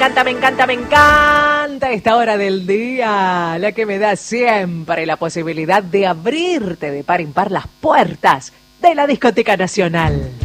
encanta, me encanta, me encanta esta hora del día, la que me da siempre la posibilidad de abrirte de par en par las puertas de la Discoteca Nacional.